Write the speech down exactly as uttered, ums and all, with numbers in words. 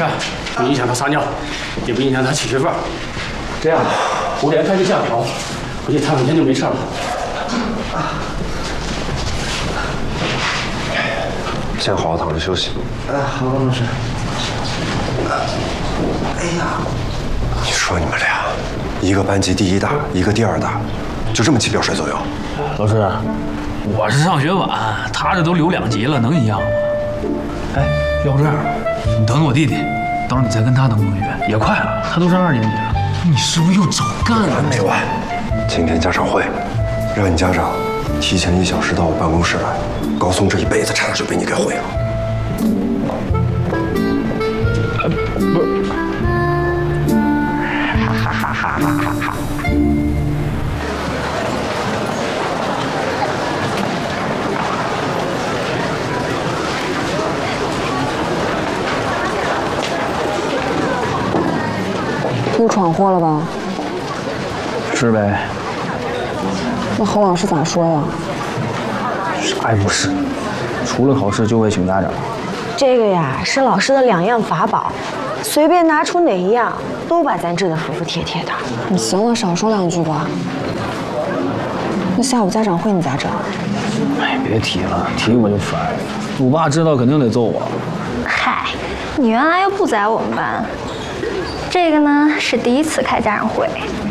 事，不影响他撒尿，也不影响他起学范。这样，五点开始下调，估计他两天就没事了。 先好好躺着休息。 哎，好，老师。哎呀， 你说你们俩，一个班级第一大，一个第二大，就这么起表率作用？ 老师，我是上学晚，他这都留两级了，能一样吗？哎，要不这样，你等等我弟弟，到时候你再跟他登同学，也快了，他都上二年级了。你是不是又找干了？ 完没完？今天家长会，让你家长提前一小时到我办公室来。高松这一辈子差点就被你给毁了。 呃，不是。 哈哈哈哈哈哈！ 又闯祸了吧？ 是呗。 那侯老师咋说呀？ 啥也不是，除了考试就会请家长。 这个呀是老师的两样法宝，随便拿出哪一样，都把咱治得服服帖帖的。 你行了，少说两句吧。那下午家长会你咋整？ 哎，别提了，提我就烦。我爸知道肯定得揍我。 嗨，你原来又不在我们班。这个呢是第一次开家长会，